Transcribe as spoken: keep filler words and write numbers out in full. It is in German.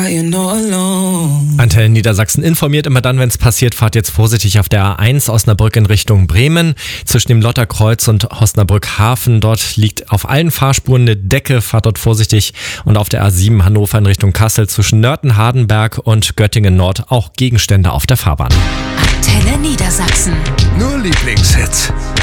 Antenne Niedersachsen informiert immer dann, wenn es passiert. Fahrt jetzt vorsichtig auf der A eins Osnabrück in Richtung Bremen. Zwischen dem Lotterkreuz und Osnabrück Hafen. Dort liegt auf allen Fahrspuren eine Decke. Fahrt dort vorsichtig. Und auf der A sieben Hannover in Richtung Kassel zwischen Nörten, Hardenberg und Göttingen Nord auch Gegenstände auf der Fahrbahn. Antenne Niedersachsen. Nur Lieblingshits.